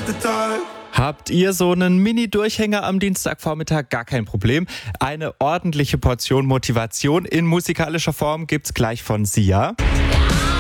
Habt ihr so einen Mini-Durchhänger am Dienstagvormittag? Gar kein Problem. Eine ordentliche Portion Motivation in musikalischer Form gibt's gleich von Sia.